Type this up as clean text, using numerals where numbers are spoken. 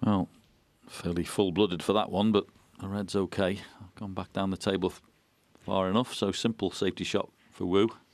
Well, fairly full-blooded for that one, but the red's okay. I've gone back down the table far enough, so simple safety shot for Wu.